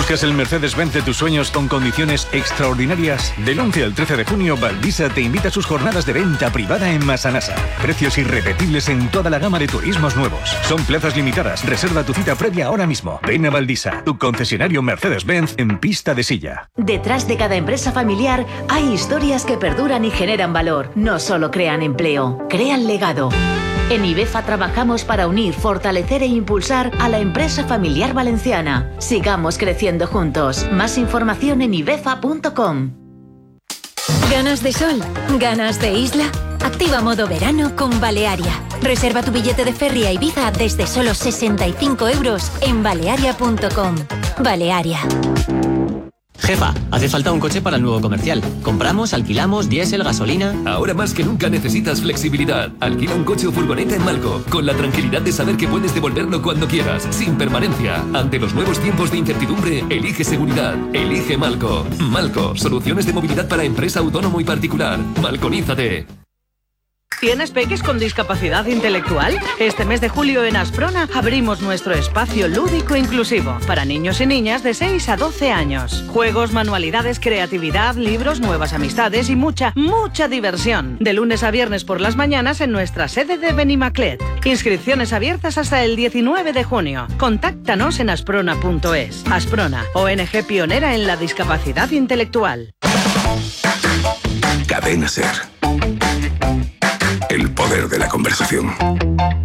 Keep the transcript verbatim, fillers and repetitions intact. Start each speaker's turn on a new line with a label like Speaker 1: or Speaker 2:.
Speaker 1: ¿Buscas el Mercedes-Benz de tus sueños con condiciones extraordinarias? Del once al trece de junio, Valdisa te invita a sus jornadas de venta privada en Massanassa. Precios irrepetibles en toda la gama de turismos nuevos. Son plazas limitadas. Reserva tu cita previa ahora mismo. Ven a Valdisa, tu concesionario Mercedes-Benz en pista de silla.
Speaker 2: Detrás de cada empresa familiar hay historias que perduran y generan valor. No solo crean empleo, crean legado. En IBEFA trabajamos para unir, fortalecer e impulsar a la empresa familiar valenciana. Sigamos creciendo juntos. Más información en ibefa punto com.
Speaker 3: ¿Ganas de sol? ¿Ganas de isla? Activa modo verano con Balearia. Reserva tu billete de ferry a Ibiza desde solo sesenta y cinco euros en balearia punto com. Balearia.
Speaker 4: Jefa, hace falta un coche para el nuevo comercial. Compramos, alquilamos, diésel, gasolina...
Speaker 5: Ahora más que nunca necesitas flexibilidad. Alquila un coche o furgoneta en Malco, con la tranquilidad de saber que puedes devolverlo cuando quieras, sin permanencia. Ante los nuevos tiempos de incertidumbre, elige seguridad. Elige Malco. Malco, soluciones de movilidad para empresa, autónomo y particular. Malconízate.
Speaker 6: ¿Tienes peques con discapacidad intelectual? Este mes de julio en Asprona abrimos nuestro espacio lúdico inclusivo para niños y niñas de seis a doce años. Juegos, manualidades, creatividad, libros, nuevas amistades y mucha, mucha diversión. De lunes a viernes por las mañanas en nuestra sede de Benimaclet. Inscripciones abiertas hasta el diecinueve de junio. Contáctanos en asprona punto es. Asprona, O N G pionera en la discapacidad intelectual.
Speaker 7: Cadena Ser. El poder de la conversación.